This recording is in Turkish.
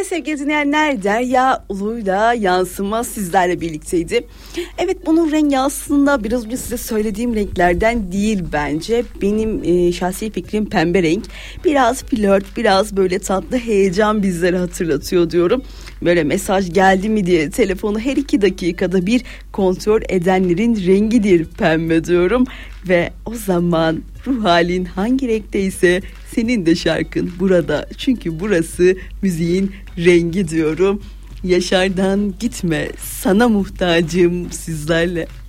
sevgili dinleyenler, Derya Ulu'yla Yansıma sizlerle birlikteydi. Evet, bunun rengi aslında biraz önce size söylediğim renklerden değil bence. Benim şahsi fikrim pembe renk. Biraz flört, biraz böyle tatlı heyecan bizlere hatırlatıyor diyorum. Böyle mesaj geldi mi diye telefonu her 2 dakikada bir kontrol edenlerin rengidir pembe diyorum. Ve o zaman ruh halin hangi renkteyse senin de şarkın burada. Çünkü burası müziğin rengi diyorum. Yaşar'dan Gitme, Sana Muhtacım sizlerle.